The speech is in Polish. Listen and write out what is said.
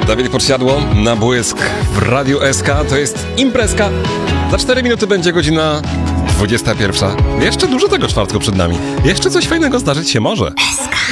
Dawid Podsiadło na błysk w Radiu SK. To jest imprezka. Za 4 minuty będzie godzina 21. Jeszcze dużo tego czwartku przed nami. Jeszcze coś fajnego zdarzyć się może.